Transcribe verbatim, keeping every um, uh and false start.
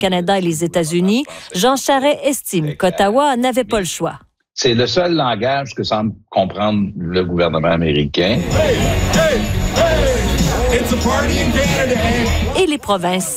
Canada et les États-Unis, Jean Charest estime qu'Ottawa n'avait pas le choix. C'est le seul langage que semble comprendre le gouvernement américain. Et les provinces